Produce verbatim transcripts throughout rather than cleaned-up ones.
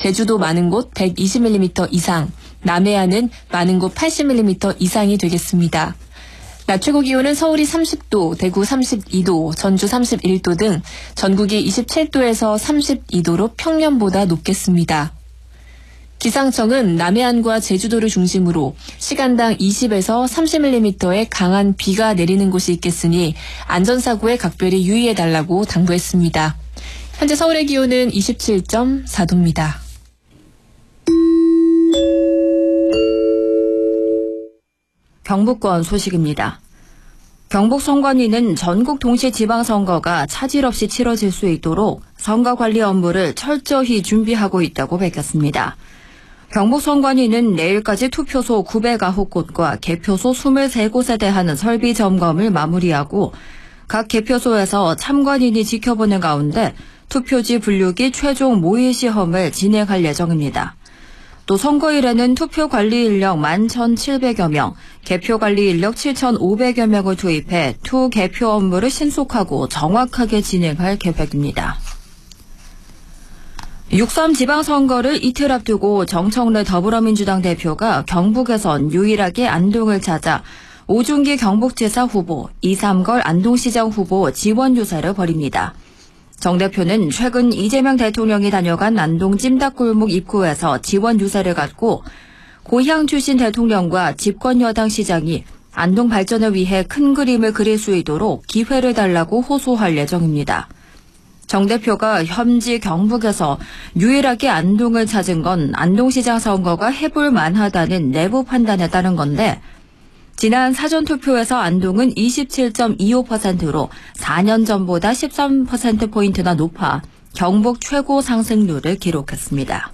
제주도 많은 곳 백이십 밀리미터 이상, 남해안은 많은 곳 팔십 밀리미터 이상이 되겠습니다. 낮 최고 기온은 서울이 삼십 도, 대구 삼십이 도, 전주 삼십일 도 등 전국이 이십칠 도에서 삼십이 도로 평년보다 높겠습니다. 기상청은 남해안과 제주도를 중심으로 시간당 이십에서 삼십 밀리미터의 강한 비가 내리는 곳이 있겠으니 안전사고에 각별히 유의해달라고 당부했습니다. 현재 서울의 기온은 이십칠 점 사 도입니다. 경북권 소식입니다. 경북 선관위는 전국 동시 지방선거가 차질 없이 치러질 수 있도록 선거 관리 업무를 철저히 준비하고 있다고 밝혔습니다. 경북 선관위는 내일까지 투표소 구백구 곳과 개표소 이십삼 곳에 대한 설비 점검을 마무리하고 각 개표소에서 참관인이 지켜보는 가운데 투표지 분류기 최종 모의 시험을 진행할 예정입니다. 또 선거일에는 투표 관리 인력 만 천칠백여 명, 개표 관리 인력 칠천오백여 명을 투입해 투 개표 업무를 신속하고 정확하게 진행할 계획입니다. 육 삼 지방선거를 이틀 앞두고 정청래 더불어민주당 대표가 경북에선 유일하게 안동을 찾아 오중기 경북지사 후보, 이삼걸 안동시장 후보 지원 유세를 벌입니다. 정 대표는 최근 이재명 대통령이 다녀간 안동 찜닭골목 입구에서 지원 유세를 갖고 고향 출신 대통령과 집권 여당 시장이 안동 발전을 위해 큰 그림을 그릴 수 있도록 기회를 달라고 호소할 예정입니다. 정 대표가 현지 경북에서 유일하게 안동을 찾은 건 안동시장 선거가 해볼 만하다는 내부 판단에 따른 건데 지난 사전투표에서 안동은 이십칠 점 이오 퍼센트로 사 년 전보다 십삼 퍼센트포인트나 높아 경북 최고 상승률을 기록했습니다.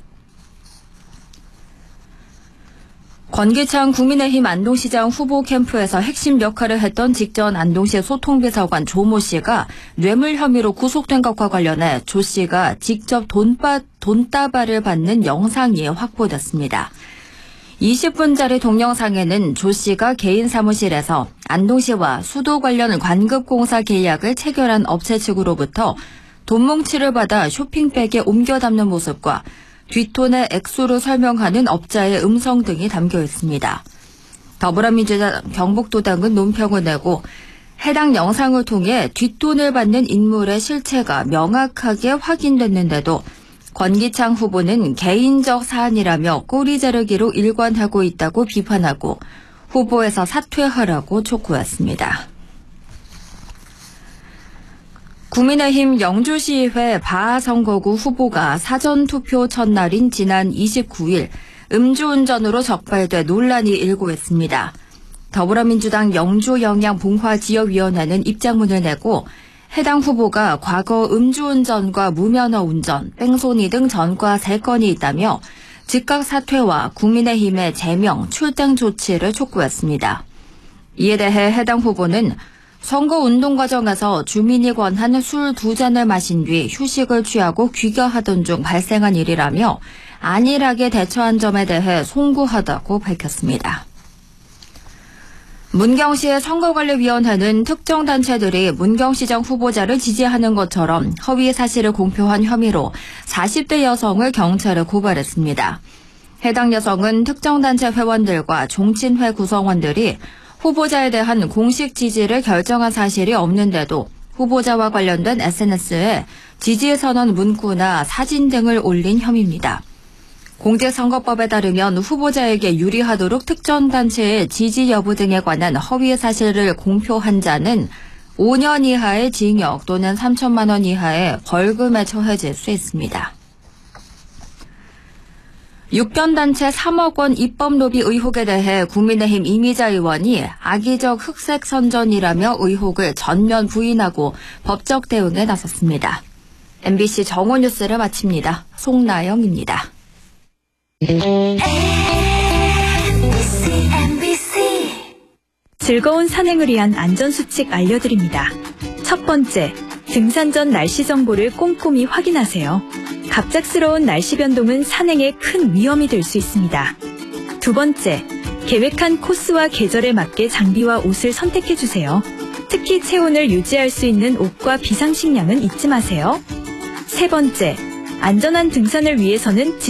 권기창 국민의힘 안동시장 후보 캠프에서 핵심 역할을 했던 직전 안동시 소통비서관 조모 씨가 뇌물 혐의로 구속된 것과 관련해 조 씨가 직접 돈바, 돈다발을 받는 영상이 확보됐습니다. 이십 분짜리 동영상에는 조 씨가 개인 사무실에서 안동시와 수도 관련 관급공사 계약을 체결한 업체 측으로부터 돈뭉치를 받아 쇼핑백에 옮겨 담는 모습과 뒷돈의 액수를 설명하는 업자의 음성 등이 담겨 있습니다. 더불어민주당 경북도당은 논평을 내고 해당 영상을 통해 뒷돈을 받는 인물의 실체가 명확하게 확인됐는데도 권기창 후보는 개인적 사안이라며 꼬리 자르기로 일관하고 있다고 비판하고 후보에서 사퇴하라고 촉구했습니다. 국민의힘 영주시의회 바하선거구 후보가 사전투표 첫날인 지난 이십구 일 음주운전으로 적발돼 논란이 일고 있습니다. 더불어민주당 영주영양봉화지역위원회는 입장문을 내고 해당 후보가 과거 음주운전과 무면허 운전, 뺑소니 등 전과 세 건이 있다며 즉각 사퇴와 국민의힘의 제명, 출당 조치를 촉구했습니다. 이에 대해 해당 후보는 선거운동 과정에서 주민이 권한 술 두 잔을 마신 뒤 휴식을 취하고 귀가하던 중 발생한 일이라며 안일하게 대처한 점에 대해 송구하다고 밝혔습니다. 문경시의 선거관리위원회는 특정 단체들이 문경시장 후보자를 지지하는 것처럼 허위 사실을 공표한 혐의로 사십 대 여성을 경찰에 고발했습니다. 해당 여성은 특정 단체 회원들과 종친회 구성원들이 후보자에 대한 공식 지지를 결정한 사실이 없는데도 후보자와 관련된 에스엔에스에 지지 선언 문구나 사진 등을 올린 혐의입니다. 공직선거법에 따르면 후보자에게 유리하도록 특정 단체의 지지 여부 등에 관한 허위 사실을 공표한 자는 오 년 이하의 징역 또는 삼천만 원 이하의 벌금에 처해질 수 있습니다. 육견단체 삼억 원 입법 로비 의혹에 대해 국민의힘 이미자 의원이 악의적 흑색 선전이라며 의혹을 전면 부인하고 법적 대응에 나섰습니다. 엠비씨 정오뉴스를 마칩니다. 송나영입니다. 즐거운 산행을 위한 안전수칙 알려드립니다. 첫 번째, 등산 전 날씨 정보를 꼼꼼히 확인하세요. 갑작스러운 날씨 변동은 산행에 큰 위험이 될 수 있습니다. 두 번째, 계획한 코스와 계절에 맞게 장비와 옷을 선택해주세요. 특히 체온을 유지할 수 있는 옷과 비상식량은 잊지 마세요. 세 번째, 안전한 등산을 위해서는